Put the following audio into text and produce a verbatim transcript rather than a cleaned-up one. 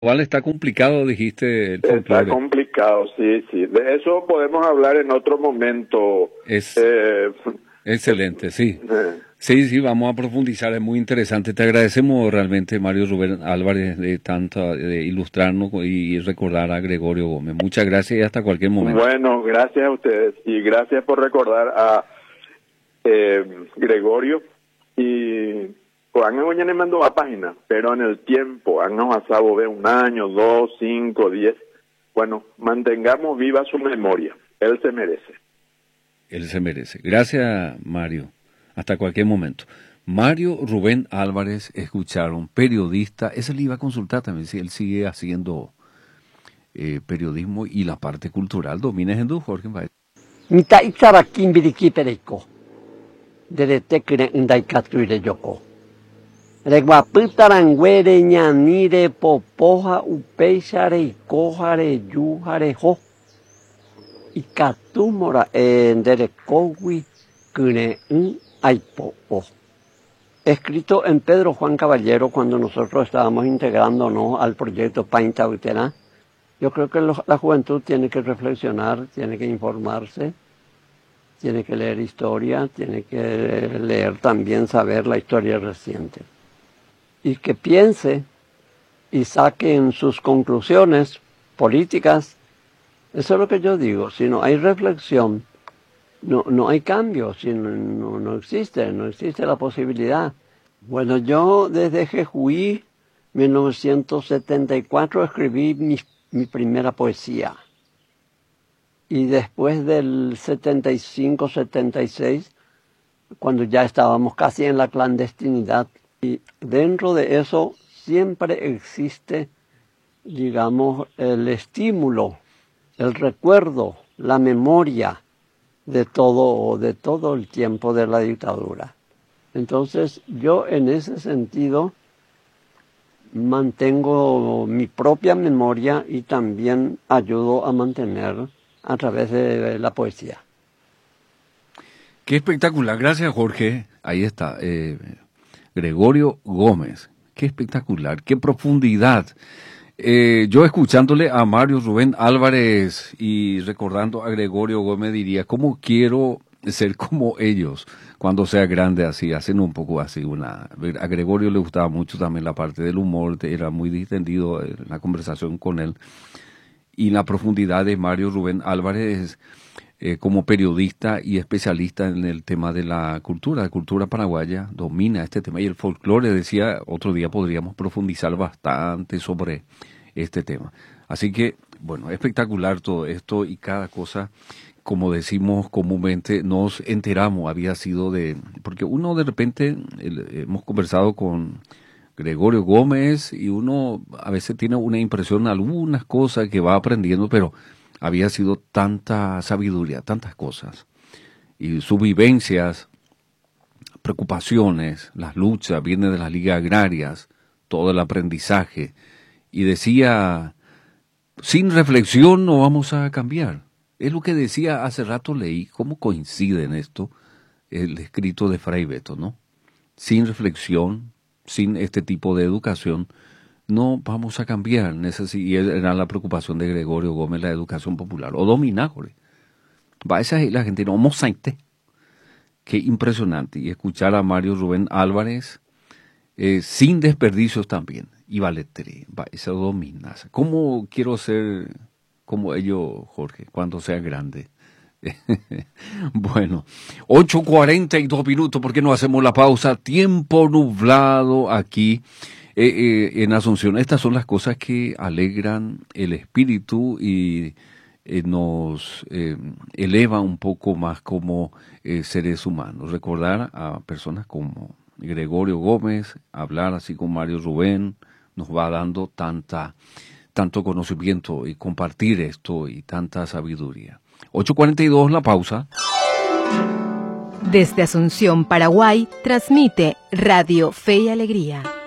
Igual está complicado, dijiste, el Está folclore. complicado, sí, sí. De eso podemos hablar en otro momento. Es Eh, excelente, sí. eh, Sí, sí, vamos a profundizar, es muy interesante. Te agradecemos realmente, Mario Rubén Álvarez, de tanto de ilustrarnos y recordar a Gregorio Gómez. Muchas gracias y hasta cualquier momento. bueno, gracias a ustedes y gracias por recordar a eh, Gregorio. Y pues han mañana mandó a página, pero en el tiempo, han pasado de un año, dos, cinco, diez. Bueno, mantengamos viva su memoria. Él se merece. Él se merece. Gracias, Mario. Hasta cualquier momento. Mario Rubén Álvarez, escucharon, periodista. Ese le iba a consultar también, si él sigue haciendo eh, periodismo y la parte cultural. Domina en Jorge. Mita itzarakin biriki pereko. Derete kire ndaikatuire yoko. Reguapytaranguere ñanire popoja upéichare ikohare yúhare ho. Ikatumora enderekogui kyre'ỹ aipo'o. Escrito en Pedro Juan Caballero cuando nosotros estábamos integrándonos al proyecto Paintauterá. Yo creo que lo, la juventud tiene que reflexionar, tiene que informarse, tiene que leer historia, tiene que leer también, saber la historia reciente. Y que piense y saquen sus conclusiones políticas. Eso es lo que yo digo. Si no hay reflexión, no, no hay cambio. Si no, no, no existe, no existe la posibilidad. Bueno, yo desde Jejuí, mil novecientos setenta y cuatro, escribí mi, mi primera poesía. Y después del setenta y cinco, setenta y seis, cuando ya estábamos casi en la clandestinidad, y dentro de eso siempre existe, digamos, el estímulo, el recuerdo, la memoria de todo, de todo el tiempo de la dictadura. Entonces, yo en ese sentido mantengo mi propia memoria y también ayudo a mantener a través de la poesía. Qué espectacular, gracias Jorge. Ahí está, eh, Gregorio Gómez. Qué espectacular, qué profundidad. Eh, yo escuchándole a Mario Rubén Álvarez y recordando a Gregorio Gómez diría, ¿cómo quiero ser como ellos cuando sea grande así? Hacen un poco así una... A Gregorio le gustaba mucho también la parte del humor, era muy distendido en la conversación con él. Y la profundidad de Mario Rubén Álvarez eh, como periodista y especialista en el tema de la cultura, la cultura paraguaya, domina este tema. Y el folclore, decía, otro día podríamos profundizar bastante sobre este tema. Así que, bueno, espectacular todo esto y cada cosa, como decimos comúnmente, nos enteramos, había sido de... Porque uno de repente, el, hemos conversado con Gregorio Gómez y uno a veces tiene una impresión, algunas cosas que va aprendiendo, pero había sido tanta sabiduría, tantas cosas. Y sus vivencias, preocupaciones, las luchas, viene de las ligas agrarias, todo el aprendizaje. Y decía, sin reflexión no vamos a cambiar. Es lo que decía hace rato, leí, cómo coincide en esto el escrito de Fray Beto, ¿no? Sin reflexión, sin este tipo de educación, no vamos a cambiar. Y era la preocupación de Gregorio Gómez, la educación popular, o dominar, va esa es la gente, no, mosaite. Qué impresionante. Y escuchar a Mario Rubén Álvarez, eh, sin desperdicios también, y Valetri, va esa domina. ¿Cómo quiero ser como ellos, Jorge, cuando sea grande? Bueno, ocho cuarenta y dos minutos, ¿por qué no hacemos la pausa? Tiempo nublado aquí eh, eh, en Asunción. Estas son las cosas que alegran el espíritu y eh, nos eh, eleva un poco más como eh, seres humanos. Recordar a personas como Gregorio Gómez, hablar así con Mario Rubén, nos va dando tanta, tanto conocimiento y compartir esto y tanta sabiduría. ocho cuarenta y dos, la pausa. Desde Asunción, Paraguay, transmite Radio Fe y Alegría.